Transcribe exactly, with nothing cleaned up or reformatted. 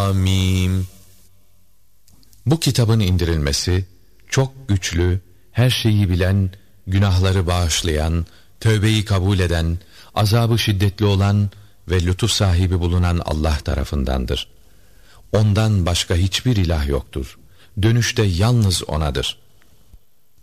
Hamim. Bu kitabın indirilmesi çok güçlü, her şeyi bilen, günahları bağışlayan, tövbeyi kabul eden, azabı şiddetli olan ve lütuf sahibi bulunan Allah tarafındandır. Ondan başka hiçbir ilah yoktur. Dönüş de yalnız O'nadır.